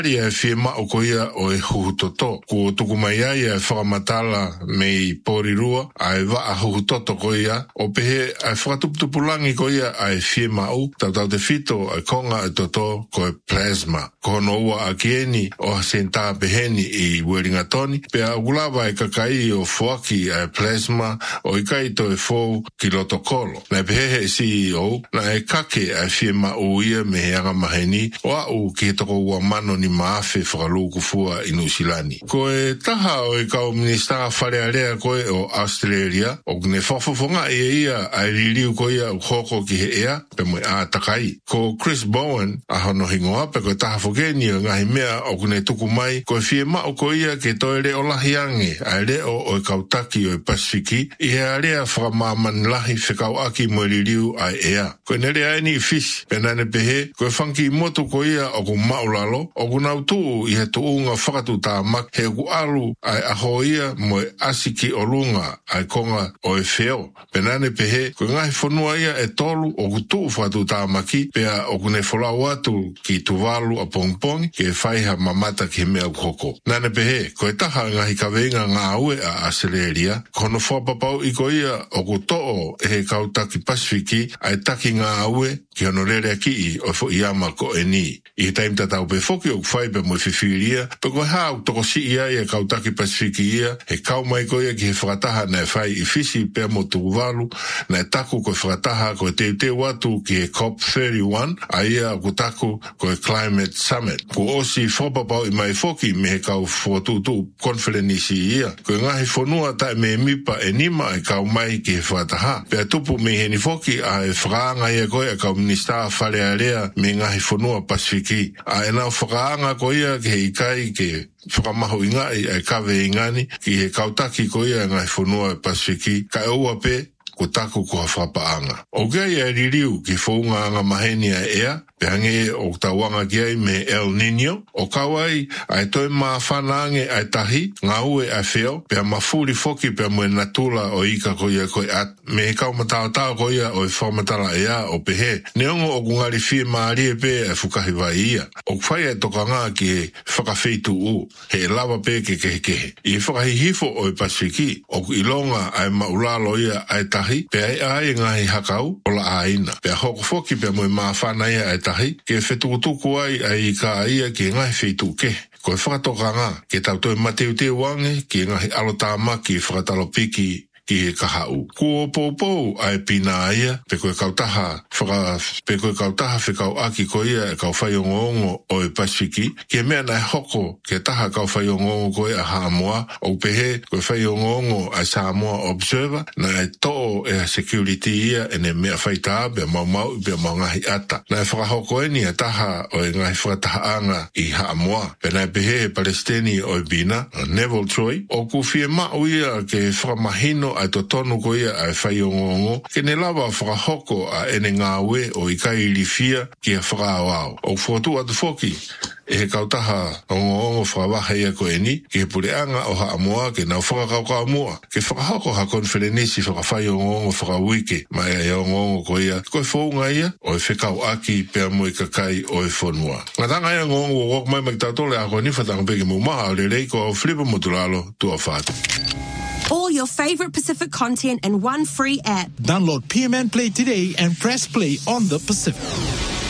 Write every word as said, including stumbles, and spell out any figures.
Ia e whima o koia o e huhutoto. Ko tuku mai ai e whakamatala mei porirua a e wa a huhutoto koia o pehe a e whakatuputupulangi koia a e whima u tau tau te fito a konga e toto ko e plasma. Ko no ua a kieni o senta peheni i Wellingtoni pe a ugulawa e kakai o fuaki a e plasma o i kai to e fou ki lotokolo. Na pehe e C E O na e kake a e whima u ia me heanga maheni o a u ki toko ua mano ni maafe whakaluku fua i Nusilani. Ko e taha o e kau minister wharearea koe o Australia o kune whafofonga e ia a ririu koe a ukoko ki he ea pe moe a takai. Ko Chris Bowen a hono hingoa pe koe taha whokeni o ngahi mea o kune tuku mai koe fie mao koe ia ke toe re o lahiange a reo o e kautaki o e Pasifiki i he a rea whakamaman lahi whikau aki moe ririu a ea. Koe nere aini i fish pe nane pehe koe whanki motu koe ia o ku maulalo o ku nautu i he tuunga whakatu tā mak he ku alu ai aho ia mo e asiki o lunga ai konga o e wheo. Penane pehe, koe ngahi whanua ia e tolu o ku tuu whatu tā maki pea o kune wholau atu ki tuwalu a pongpongi ke e whaiha mamata ki he mea ukoko. Nane pehe, koe taha ngahi kawenga ngā aue a Australia, kono whapapau i ko ia o ku too e he kautaki Pasifiki ai taki ngā aue ki honorere ki i o fo iama ko e ni. I he taim tatau pe foki o kwhai pe mo whiwhiria, pe koe hao toko si ia i a kautaki Pasifiki ia, he kau mai koe ki he whakataha na e whai i fisi pe mo tukuwalu, na e taku koe whakataha koe teu teu watu ki he C O P thirty-one, a ia ku taku koe Climate Summit. Ko osi whapapau i mai foki me he kau whotutu konferenisi ia, koe ngahi whanua tae me mipa e nima e kau mai ki he whakataha. Pe a tupu me he ni foki a e whakaanga ia koe a kau minister wharearea me ngahi whanua Pasifiki. A e nau whakaanga ko ia ki he ikai ke whakamaho ingai ai kawe ingani ki he kautaki ko ia ngai whanua Pasifiki ka e ua pe ko taku ko hawhapaanga. O gai e ririu ki whaunga anga maheni a ea, pe hange o tawanga ki ai me El Nino, o kawai ai toi maa whanange ai tahi, ngā ue ai wheo, pe a mafuri foki pe a mue natula o ika ko ia koe at, me he kau matao tau ko ia o e whamatala ea o pe he, neongo o kungari fie maarie pe e fukahi vai ia. O kwhai e toka ngā ki he whakawhitu u, he lawa pe ke kehe kehe. I whakahi hifo o e Pasifiki, o ku ilonga ai maulalo ia ai tahi, pe ai ai ngahi hakau o la aina. Pe a hoko foki pe a mue maa whana ia ai tahi, ke whetukutuku ai ai ka ia ki ngahi whetu ke. Ko e whakatoka ngā, ke tau toi mateu te wange, ki ngahi alotama ki whakatalo piki ki he kahau. Ko poupou ai pina ia, pe koe kautaha, whaka, pe koe kautaha whekau aki ko ia e kau whaiongongo o e Pasifiki, ke mea nai hoko ke taha kau whaiongongo koe a Hamoa, o pehe koe whaiongongo a Samoa Observer, na e too e security ia e ne mea whaitaa pe mau mau pe mau ngahi ata. Na e whakahoko e ni a taha o e ngahi whakatahaanga i Hamoa, pe na e pehe e Palestini o e bina, Neville Troy, o ku fie mau ia ke whakamahino ai to tonu ko ia ai whaiongongo, ke ne lawa whakahoko a ene ngā ue o i kai rifia ki a whakaawao. O whotu atu foki, e he kautaha ongo-ongo whakawaha ia ko eni, ki he pureanga o Haamoa ke nau whakakauka mua, ke whakahoko ha konferenisi whakawhaiongongo whakawike, mai e ongo-ongo ko ia, ko e whaunga ia, o e whekau aki pea mo i kakai o e whanua. Ngā tanga ia ongo-ongo wok mai mai tautole a ko ni whatanga peke mumaha o le reiko o Flipa Motulalo tua whātu. All your favorite Pacific content in one free app. Download P M N Play today and press play on the Pacific.